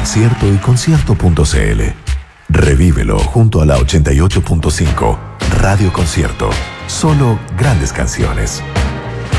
Concierto y concierto.cl. Revívelo junto a la 88.5 Radio Concierto. Solo grandes canciones.